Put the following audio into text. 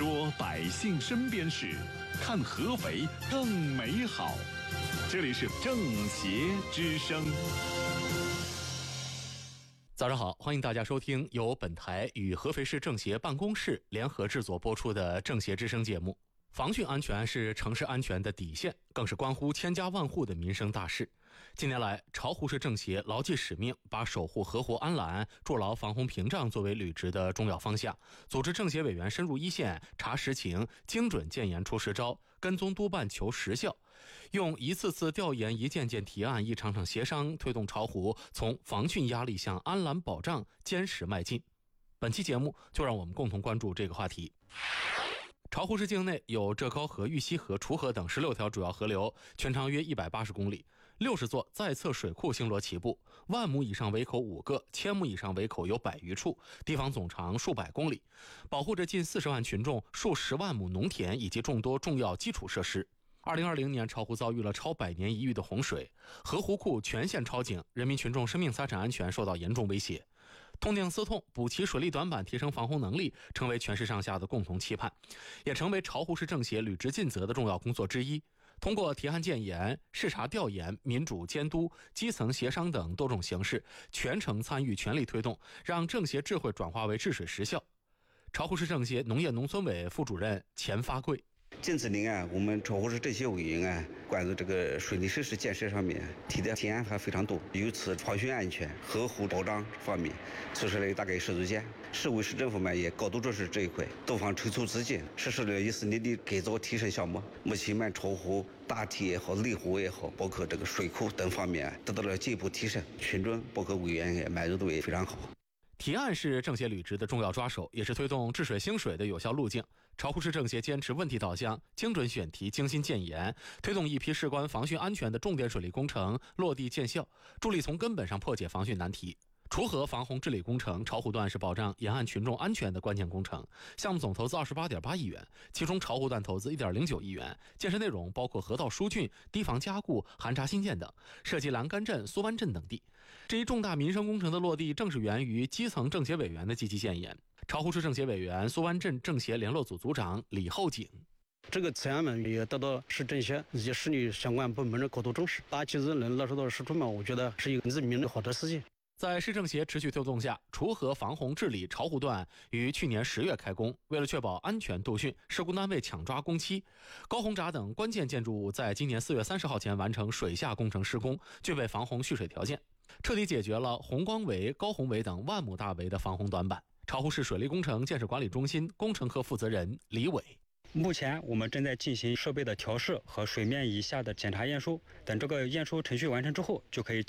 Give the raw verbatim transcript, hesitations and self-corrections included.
说百姓身边事，看合肥更美好。这里是政协之声。 早上好，欢迎大家收听由本台与合肥市政协办公室联合制作播出的政协之声节目。防汛安全是城市安全的底线，更是关乎千家万户的民生大事。近年来，巢湖市政协牢记使命，把守护河湖安澜、筑牢防洪屏障作为履职的重要方向，组织政协委员深入一线查实情，精准建言出实招，跟踪督办求实效，用一次次调研、一件件提案、一场场协商，推动巢湖从防汛压力向安澜保障坚实迈进。本期节目就让我们共同关注这个话题。巢湖市境内有浙高河、玉溪河、滁河等十六条主要河流，全长约一百八十公里，六十座在测水库星罗棋布，万亩以上围口五个，千亩以上围口有百余处，地方总长数百公里，保护着近四十万群众、数十万亩农田以及众多重要基础设施。二零二零年，巢湖遭遇了超百年一遇的洪水，河湖库全线超警，人民群众生命财产安全受到严重威胁。痛定思痛，补齐水利短板，提升防洪能力，成为全市上下的共同期盼，也成为巢湖市政协履职尽责的重要工作之一。通过提案建言、视察调研、民主监督、基层协商等多种形式，全程参与、全力推动，让政协智慧转化为治水实效。巢湖市政协农业农村委副主任钱发贵。 近几年啊，我们巢湖市政协委员啊，关注这个水利设施建设上面提的提案还非常多，由此防汛安全、河湖保障方面措施了大概十多件。市委市政府嘛也高度重视这一块，多方筹措资金，实施了一系列的改造提升项目。目前嘛，巢湖大堤也好、内湖也好，包括这个水库等方面得到了进一步提升，群众包括委员也满意度也非常好。 提案是政协履职的重要抓手，也是推动治水兴水的有效路径。巢湖市政协坚持问题导向，精准选题，精心建言，推动一批事关防汛安全的重点水利工程落地见效，助力从根本上破解防汛难题。滁河防洪治理工程巢湖段是保障沿岸群众安全的关键工程，项目总投资 二十八点八亿元，其中巢湖段投资 一点零九亿元，建设内容包括河道疏浚、堤防加固、涵查新建等，涉及栏杆镇、苏湾镇等地。这一重大民生工程的落地，正是源于基层政协委员的积极建言。巢湖市政协委员、苏湾镇政协联络组组长李厚景。 这个提案们也得到市政协以及市里相关部门的高度重视，大旗子能落实到实处嘛，我觉得是一个人民的好的事情。 在市政协持续推动下，滁河防洪治理巢湖段于去年十月开工。为了确保安全度汛，施工单位抢抓工期，高洪闸等关键建筑物在今年四月三十号前完成水下工程施工，具备防洪蓄水条件，彻底解决了洪光围、高洪围等万亩大围的防洪短板。巢湖市水利工程建设管理中心工程科负责人李伟。 目前我们正在进行设备的调试和水面以下的检查验收，等这个验收程序完成之后，就可以